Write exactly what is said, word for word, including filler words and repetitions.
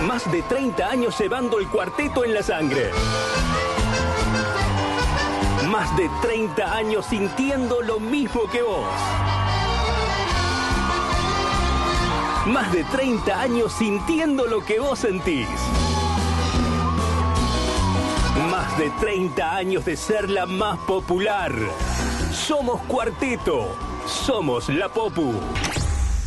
Más de treinta años llevando el cuarteto en la sangre. Más de treinta años sintiendo lo mismo que vos. Más de treinta años sintiendo lo que vos sentís. Más de treinta años de ser la más popular. Somos Cuarteto. Somos la Popu.